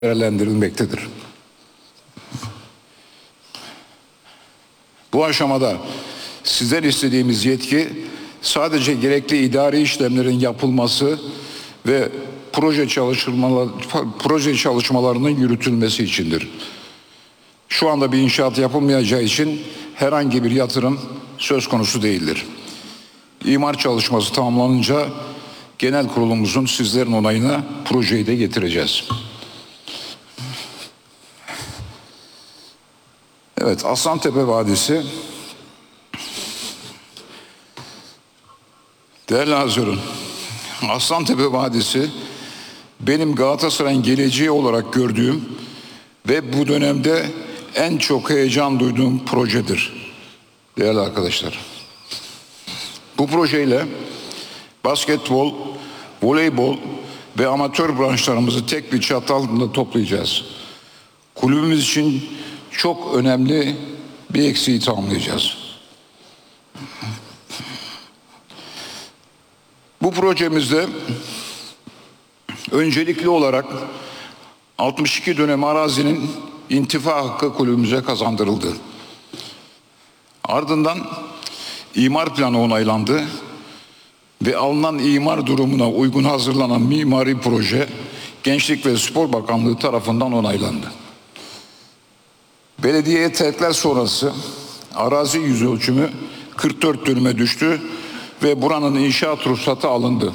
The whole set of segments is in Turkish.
değerlendirilmektedir. Bu aşamada sizden istediğimiz yetki sadece gerekli idari işlemlerin yapılması ve proje çalışmalarının yürütülmesi içindir. Şu anda bir inşaat yapılmayacağı için herhangi bir yatırım söz konusu değildir. İmar çalışması tamamlanınca genel kurulumuzun sizlerin onayına projeyi de getireceğiz. Evet, Aslantepe Vadisi. Değerli hazırın, Aslantepe Vadisi benim Galatasaray'ın geleceği olarak gördüğüm ve bu dönemde en çok heyecan duyduğum projedir. Değerli arkadaşlar, bu projeyle basketbol, voleybol ve amatör branşlarımızı tek bir çatı altında toplayacağız. Kulübümüz için çok önemli bir eksiği tamamlayacağız. Bu projemizde öncelikli olarak 62 dönem arazinin intifa hakkı kulübümüze kazandırıldı. Ardından imar planı onaylandı ve alınan imar durumuna uygun hazırlanan mimari proje Gençlik ve Spor Bakanlığı tarafından onaylandı. Belediyeye terkler sonrası arazi yüzölçümü 44 dönüme düştü ve buranın inşaat ruhsatı alındı.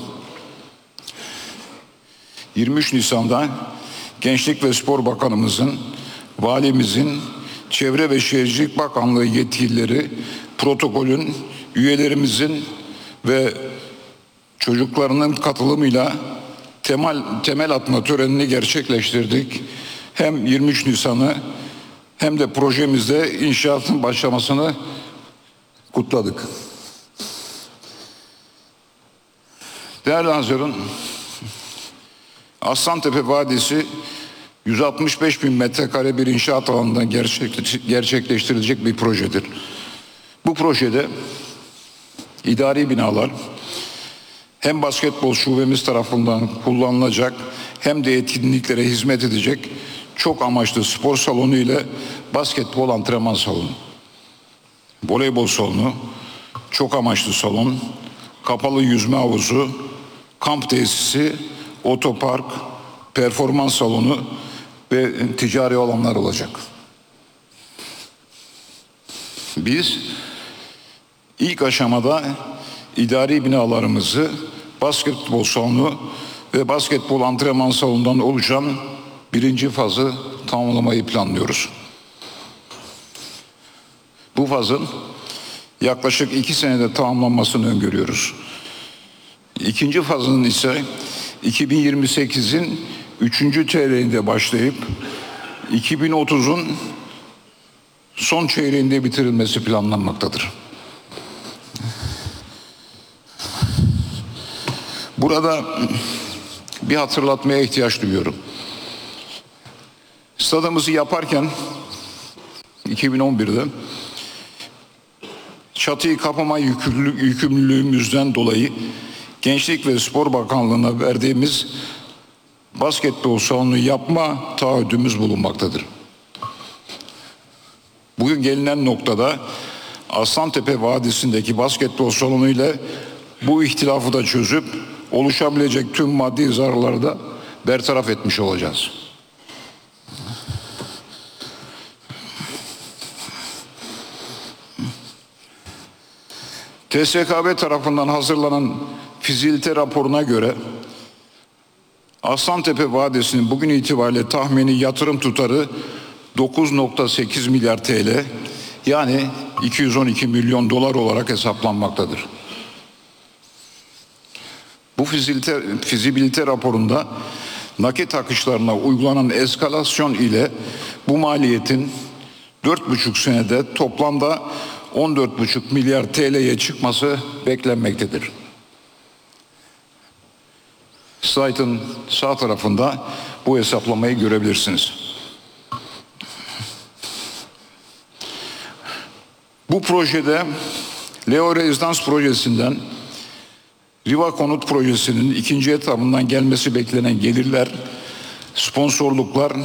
23 Nisan'da Gençlik ve Spor Bakanımızın, Valimizin, Çevre ve Şehircilik Bakanlığı yetkilileri, protokolün, üyelerimizin ve çocuklarının katılımıyla temel atma törenini gerçekleştirdik. Hem 23 Nisan'ı hem de projemizde inşaatın başlamasını kutladık. Değerli hazırın, Aslantepe Vadisi 165 bin metrekare bir inşaat alanında gerçekleştirilecek bir projedir. Bu projede idari binalar hem basketbol şubemiz tarafından kullanılacak hem de etkinliklere hizmet edecek çok amaçlı spor salonu ile basketbol antrenman salonu, voleybol salonu, çok amaçlı salon, kapalı yüzme havuzu, kamp tesisi, otopark, performans salonu ve ticari alanlar olacak. Biz ilk aşamada idari binalarımızı basketbol salonu ve basketbol antrenman salonundan oluşan birinci fazı tamamlamayı planlıyoruz. Bu fazın yaklaşık 2 senede tamamlanmasını öngörüyoruz. İkinci fazının ise 2028'in 3. çeyreğinde başlayıp 2030'un son çeyreğinde bitirilmesi planlanmaktadır. Burada bir hatırlatmaya ihtiyaç duyuyorum. Stadımızı yaparken 2011'de çatıyı kapama yükümlülüğümüzden dolayı Gençlik ve Spor Bakanlığı'na verdiğimiz basketbol salonu yapma taahhüdümüz bulunmaktadır. Bugün gelinen noktada Aslantepe Vadisi'ndeki basketbol salonu ile bu ihtilafı da çözüp oluşabilecek tüm maddi zararları da bertaraf etmiş olacağız. TSKB tarafından hazırlanan fizibilite raporuna göre Aslantepe Vadisi'nin bugün itibariyle tahmini yatırım tutarı 9,8 milyar TL, yani 212 milyon dolar olarak hesaplanmaktadır. Bu fizibilite raporunda nakit akışlarına uygulanan eskalasyon ile bu maliyetin 4,5 senede toplamda 14,5 milyar TL'ye çıkması beklenmektedir. Slaytın sağ tarafında bu hesaplamayı görebilirsiniz. Bu projede Leo Rezidans projesinden Riva Konut projesinin ikinci etabından gelmesi beklenen gelirler Sponsorluklar